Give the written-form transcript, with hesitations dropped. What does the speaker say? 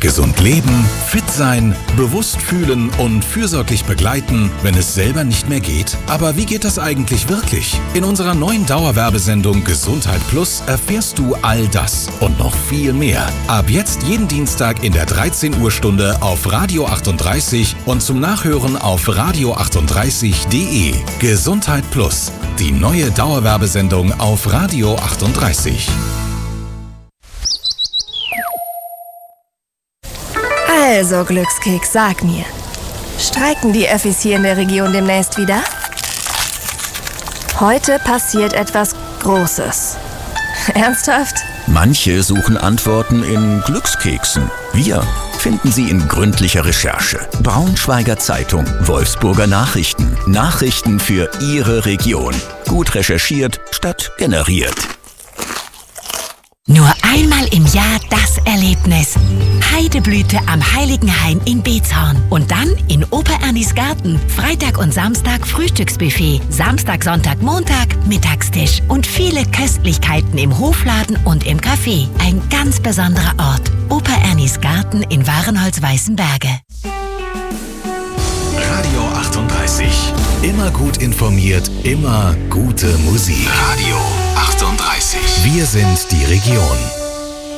Gesund leben, fit sein, bewusst fühlen und fürsorglich begleiten, wenn es selber nicht mehr geht? Aber wie geht das eigentlich wirklich? In unserer neuen Dauerwerbesendung Gesundheit Plus erfährst du all das und noch viel mehr. Ab jetzt jeden Dienstag in der 13 Uhr Stunde auf Radio 38 und zum Nachhören auf radio38.de. Gesundheit Plus, die neue Dauerwerbesendung auf Radio 38. Also, Glückskeks, sag mir, streiken die Öffis hier in der Region demnächst wieder? Heute passiert etwas Großes. Ernsthaft? Manche suchen Antworten in Glückskeksen. Wir finden sie in gründlicher Recherche. Braunschweiger Zeitung, Wolfsburger Nachrichten. Nachrichten für Ihre Region. Gut recherchiert statt generiert. Nur einmal im Jahr das Erlebnis. Heideblüte am Heiligenhain in Beetshorn. Und dann in Opa Ernis Garten. Freitag und Samstag Frühstücksbuffet. Samstag, Sonntag, Montag Mittagstisch. Und viele Köstlichkeiten im Hofladen und im Café. Ein ganz besonderer Ort. Opa Ernis Garten in Wahrenholz-Weißenberge. Radio 38. Immer gut informiert, immer gute Musik. Radio 38. Wir sind die Region.